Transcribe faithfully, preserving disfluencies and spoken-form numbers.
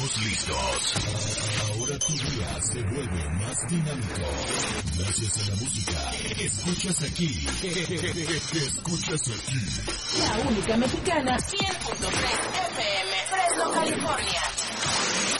estamos listos. Ahora tu día se vuelve más dinámico. Gracias a la música, escuchas aquí. Escuchas aquí. La única mexicana, cien punto tres F M, Fresno, California.